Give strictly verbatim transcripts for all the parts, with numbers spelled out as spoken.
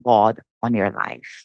God on your life.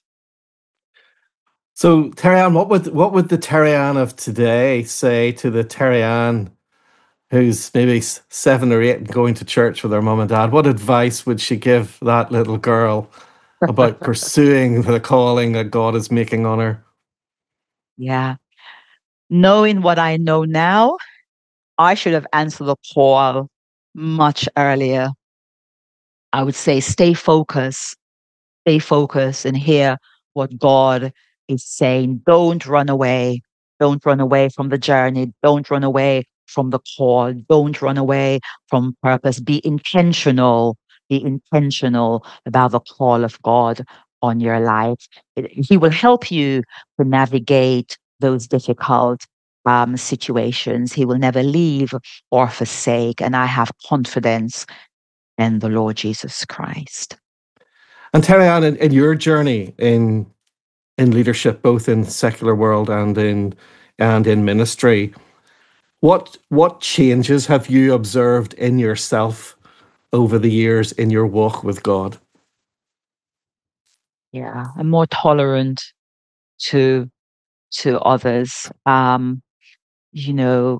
So, Terry-Ann, what would what would the Terry-Ann of today say to the Terry-Ann who's maybe seven or eight and going to church with her mum and dad? What advice would she give that little girl about pursuing the calling that God is making on her? Yeah. Knowing what I know now, I should have answered the call much earlier. I would say stay focused, stay focused and hear what God is saying. Don't run away. Don't run away from the journey. Don't run away from the call. Don't run away from purpose. Be intentional. Be intentional about the call of God on your life. It- he will help you to navigate those difficult um, situations. He will never leave or forsake. And I have confidence in the Lord Jesus Christ. And Terry-Ann, in, in your journey in in leadership, both in secular world and in and in ministry, what what changes have you observed in yourself over the years in your walk with God? Yeah, I'm more tolerant to to others. Um, you know,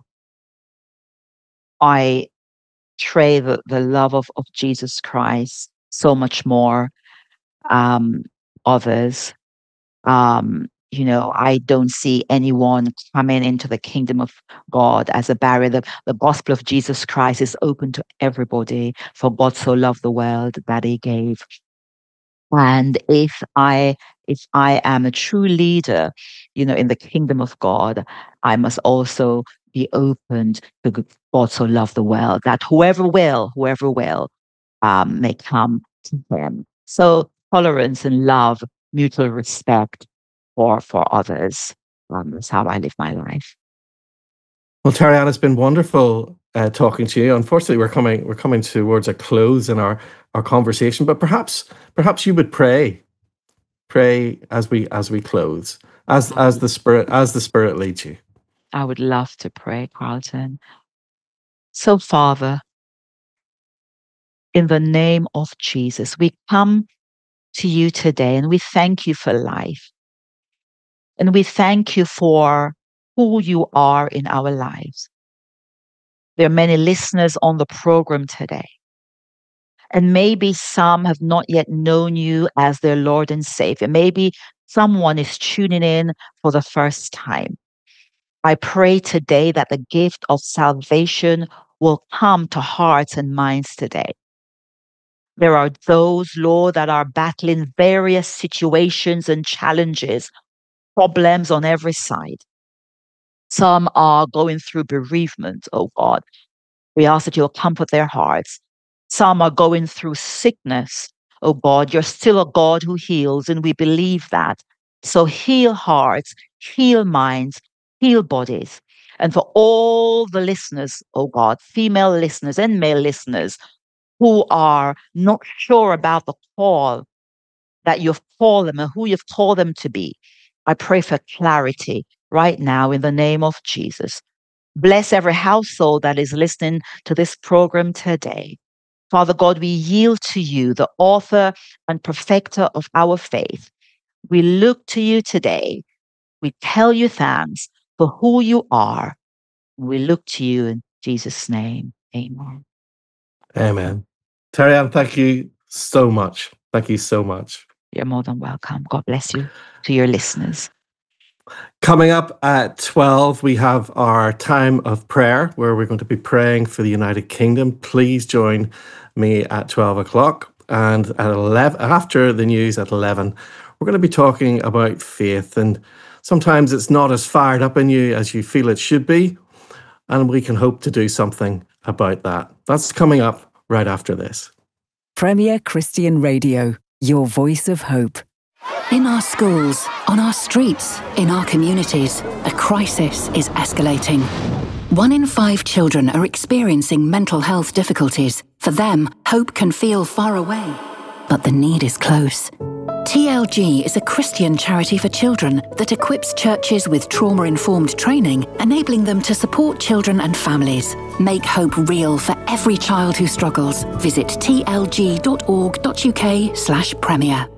I pray the, the love of, of Jesus Christ so much more um others. Um, you know, I don't see anyone coming into the kingdom of God as a barrier. The, the gospel of Jesus Christ is open to everybody, for God so loved the world that he gave. And if I if I am a true leader, you know, in the kingdom of God, I must also be open to g- God so love the world that whoever will, whoever will, um, may come to him. So tolerance and love, mutual respect for for others. Um, is how I live my life. Well, Terry-Ann, it's been wonderful uh, talking to you. Unfortunately, we're coming we're coming towards a close in our, our conversation, but perhaps perhaps you would pray, pray as we as we close, as as the Spirit as the Spirit leads you. I would love to pray, Carlton. So, Father, in the name of Jesus, we come to you today and we thank you for life. And we thank you for who you are in our lives. There are many listeners on the program today. And maybe some have not yet known you as their Lord and Savior. Maybe someone is tuning in for the first time. I pray today that the gift of salvation will come to hearts and minds today. There are those, Lord, that are battling various situations and challenges, problems on every side. Some are going through bereavement, oh God. We ask that you'll comfort their hearts. Some are going through sickness. Oh God, you're still a God who heals, and we believe that. So heal hearts, heal minds, heal bodies. And for all the listeners, oh God, female listeners and male listeners who are not sure about the call that you've called them and who you've called them to be, I pray for clarity right now in the name of Jesus. Bless every household that is listening to this program today. Father God, we yield to you, the author and perfecter of our faith. We look to you today. We tell you thanks for who you are. We look to you in Jesus' name. Amen. Amen. Terry-Ann, thank you so much. Thank you so much. You're more than welcome. God bless you to your listeners. Coming up at twelve, we have our time of prayer where we're going to be praying for the United Kingdom. Please join me at twelve o'clock. And at eleven, after the news at eleven, we're going to be talking about faith. And sometimes it's not as fired up in you as you feel it should be. And we can hope to do something about that. That's coming up right after this. Premier Christian Radio, your voice of hope. In our schools, on our streets, in our communities, a crisis is escalating. One in five children are experiencing mental health difficulties. For them, hope can feel far away, but the need is close. T L G is a Christian charity for children that equips churches with trauma-informed training, enabling them to support children and families. Make hope real for every child who struggles. Visit t l g dot org dot u k slash premier.